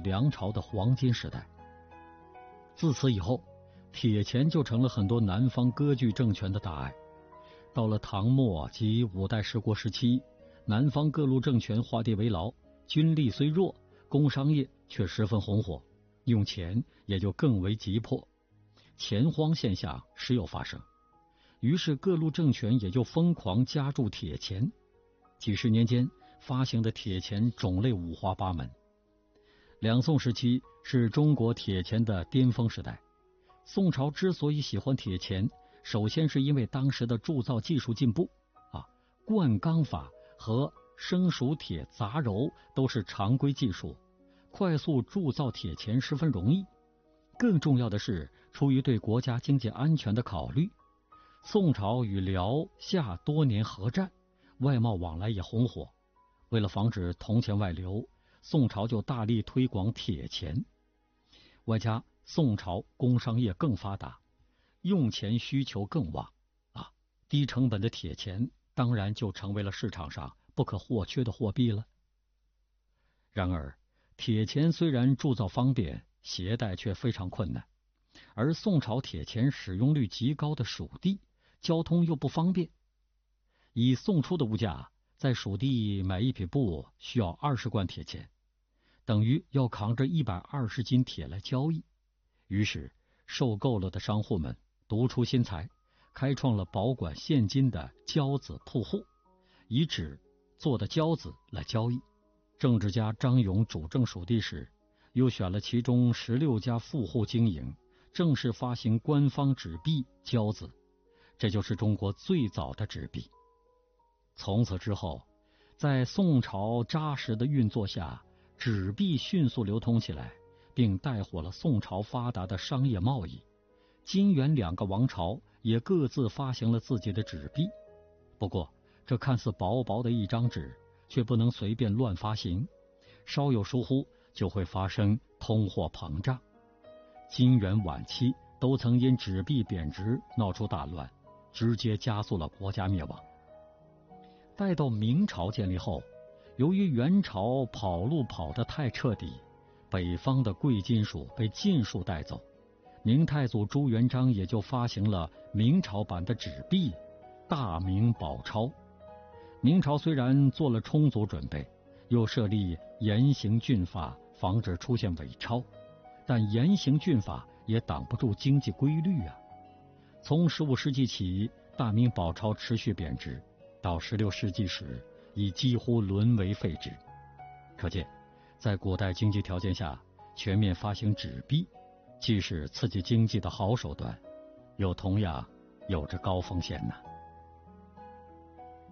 梁朝的黄金时代。自此以后，铁钱就成了很多南方割据政权的大爱。到了唐末及五代十国时期，南方各路政权画地为牢，军力虽弱，工商业却十分红火，用钱也就更为急迫，钱荒现象时有发生。于是各路政权也就疯狂加铸铁钱，几十年间发行的铁钱种类五花八门。两宋时期是中国铁钱的巅峰时代。宋朝之所以喜欢铁钱，首先是因为当时的铸造技术进步灌钢法和生熟铁杂糅都是常规技术，快速铸造铁钱十分容易。更重要的是，出于对国家经济安全的考虑，宋朝与辽夏多年合战，外贸往来也红火。为了防止铜钱外流，宋朝就大力推广铁钱。外加宋朝工商业更发达，用钱需求更旺低成本的铁钱当然就成为了市场上不可或缺的货币了。然而，铁钱虽然铸造方便，携带却非常困难，而宋朝铁钱使用率极高的蜀地，交通又不方便。以宋初的物价，在蜀地买一匹布需要20贯铁钱，等于要扛着120斤铁来交易。于是受够了的商户们独出心裁，开创了保管现金的交子铺户，以纸做的交子来交易。政治家张勇主政蜀地时，又选了其中16家富户经营，正式发行官方纸币交子，这就是中国最早的纸币。从此之后，在宋朝扎实的运作下，纸币迅速流通起来，并带火了宋朝发达的商业贸易。金元2个王朝也各自发行了自己的纸币。不过，这看似薄薄的一张纸，却不能随便乱发行，稍有疏忽就会发生通货膨胀。金元晚期都曾因纸币贬值闹出大乱，直接加速了国家灭亡。待到明朝建立后，由于元朝跑路跑得太彻底，北方的贵金属被尽数带走，明太祖朱元璋也就发行了明朝版的纸币大明宝钞。明朝虽然做了充足准备，又设立严刑峻法，防止出现伪钞，但严刑峻法也挡不住经济规律从15世纪起，大明宝钞持续贬值，到16世纪时已几乎沦为废纸。可见在古代经济条件下，全面发行纸币既是刺激经济的好手段，又同样有着高风险呢。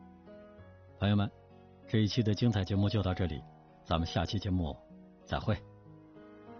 朋友们，这一期的精彩节目就到这里，咱们下期节目再会。